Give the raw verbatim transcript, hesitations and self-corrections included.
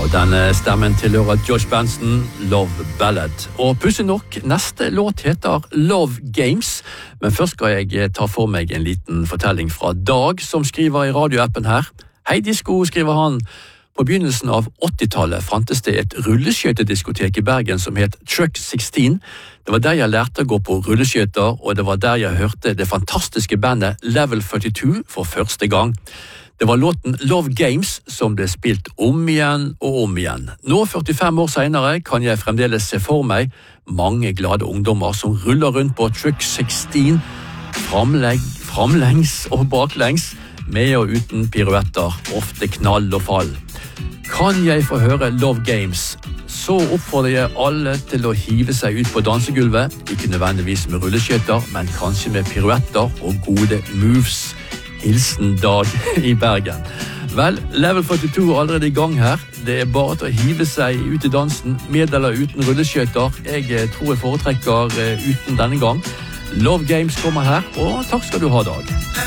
Og denne stemmen tilhører Josh Benson, Love Ballad. Og pussig nok, neste låt heter Love Games, men først skal jeg ta for meg en liten fortelling fra Dag, som skriver i radioappen her. Hei Disko, skriver han. På begynnelsen av åttitallet fantes det et rulleskjøtediskotek i Bergen som het Truck seksten. Det var der jeg lærte å gå på rulleskjøter, og det var der jeg hørte det fantastiske bandet Level førtito for første gang. Det var låten Love Games som ble spilt om igjen og om igjen. Nå, førtifem år senere, kan jeg fremdeles se for meg mange glade ungdommer som ruller rundt på Truck seksten, framlegg, framlengs og baklengs, med og uten piruetter, ofte knall og fall. Kan jeg få høre Love Games, så oppfordrer jeg alle til å hive seg ut på dansegulvet, ikke nødvendigvis med rulleskjøter, men kanskje med piruetter og gode moves. Hilsen Dag i Bergen. Vel, Level førtito er allerede i gang her. Det er bare til å hive seg ut i dansen, med eller uten rulleskjøter. Jeg tror jeg foretrekker uten denne gang. Love Games kommer her, og takk skal du ha, Dag.